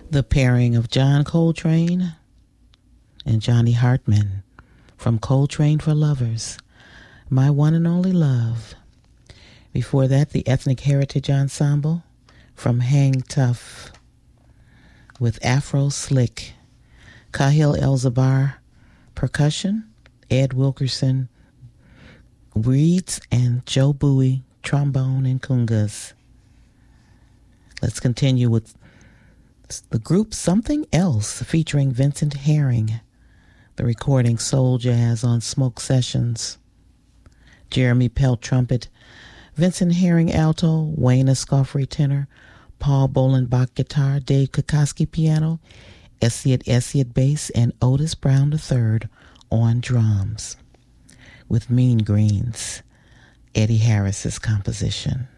The pairing of John Coltrane and Johnny Hartman from Coltrane for Lovers, My One and Only Love. Before that, the Ethnic Heritage Ensemble from Hang Tough with Afro Slick, Kahil El-Zabar percussion, Ed Wilkerson reeds, and Joe Bowie trombone and congas. Let's continue with the group Something Else featuring Vincent Herring, the recording Soul Jazz on Smoke Sessions. Jeremy Pelt trumpet, Vincent Herring alto, Wayne Escoffery tenor, Paul Bolenbach guitar, Dave Kukoski piano, Essiet bass, and Otis Brown III on drums. With Mean Greens, Eddie Harris's composition.